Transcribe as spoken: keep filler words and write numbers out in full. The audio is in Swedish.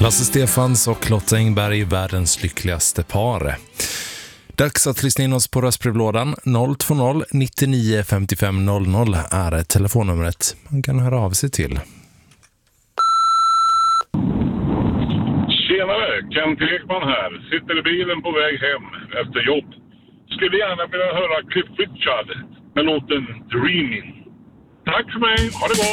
Lasse Stefans och Lotta Engberg, världens lyckligaste par. Dags att lyssna in oss på röstbrevlådan. noll två noll nittionio femtiofem noll noll är telefonnumret man kan höra av sig till. Tjenare, Kent Ekman här. Sitter i bilen på väg hem efter jobb. Skulle gärna vilja höra Cliff Richard med låten Dreaming. Tack för mig, ha det bra!